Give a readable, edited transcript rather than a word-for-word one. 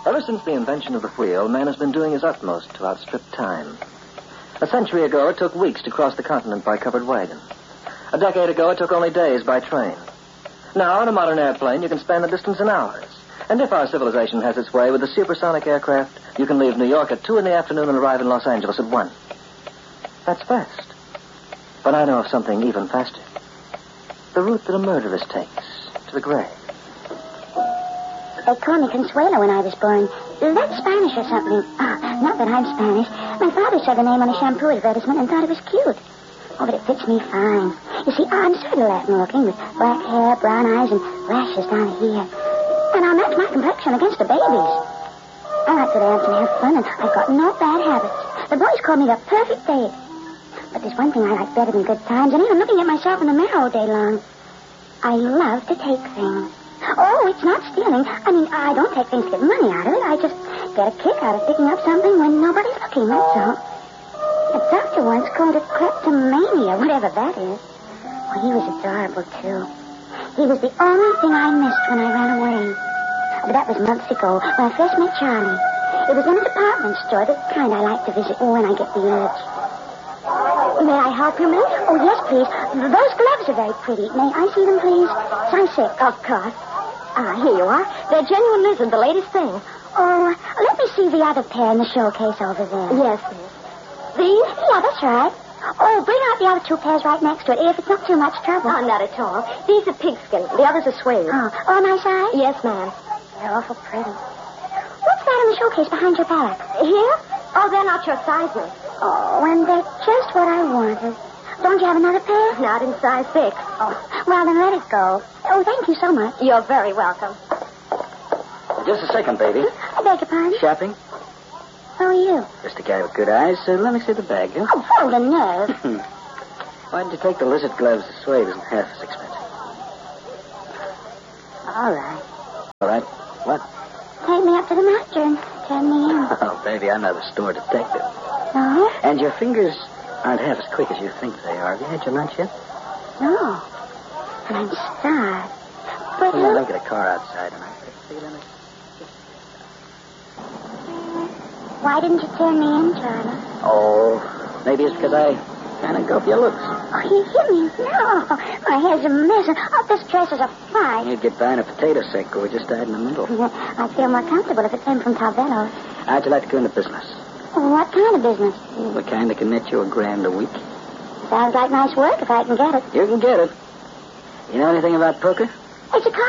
Ever since the invention of the wheel, man has been doing his utmost to outstrip time. A century ago, it took weeks to cross the continent by covered wagon. A decade ago, it took only days by train. Now, in a modern airplane, you can span the distance in hours. And if our civilization has its way with the supersonic aircraft, you can leave New York at 2 in the afternoon and arrive in Los Angeles at 1. That's fast. But I know of something even faster. The route that a murderess takes to the grave. They called me Consuelo when I was born. That's Spanish or something. Not that I'm Spanish. My father saw the name on a shampoo advertisement and thought it was cute. Oh, but it fits me fine. You see, I'm sort of Latin looking with black hair, brown eyes, and lashes down here. And I'll match my complexion against the baby's. I like to dance and have fun, and I've got no bad habits. The boys call me the perfect date. But there's one thing I like better than good times, and even looking at myself in the mirror all day long. I love to take things. Oh, it's not stealing. I mean, I don't take things to get money out of it. I just get a kick out of picking up something when nobody's looking, that's all. A doctor once called it kleptomania, whatever that is. Well, he was adorable, too. He was the only thing I missed when I ran away. But that was months ago, when I first met Charlie. It was in a department store, the kind I like to visit when I get the urge. May I help you, miss? Oh, yes, please. Those gloves are very pretty. May I see them, please? Size 6. Of course. Here you are. They're genuine lizard, the latest thing. Oh, let me see the other pair in the showcase over there. Yes, miss. These? Yeah, that's right. Oh, bring out the other 2 pairs right next to it, if it's not too much trouble. Oh, not at all. These are pigskin. The others are suede. Oh, my size? Yes, ma'am. They're awful pretty. What's that in the showcase behind your back? Here? Oh, they're not your size, miss. Oh, and they're just what I wanted. Don't you have another pair? Not in size 6. Oh, well, then let it go. Oh, thank you so much. You're very welcome. Just a second, baby. I beg your pardon? Shopping? Who are you? Just a guy with good eyes. Let me see the bag, huh? Oh, hold the nerve. Why did you take the lizard gloves? The suede isn't half as expensive. All right. All right. What? Take me up to the master and turn me in. Oh, baby, I'm not a store detective. No? And your fingers aren't half as quick as you think they are. Have you had your lunch yet? No. And I'm starved. But Well, don't get a car outside tonight. why didn't you turn me in, Charlie? Oh, maybe it's because I kind of go for your looks. Oh, you hit me? No. My hair's a mess. Oh, this dress is a fight. You'd get by in a potato sack or just died in the middle. I'd feel more comfortable if it came from Carvello's. How'd you like to go into business? What kind of business? The kind that can net you $1,000 a week. Sounds like nice work if I can get it. You can get it. You know anything about poker? It's a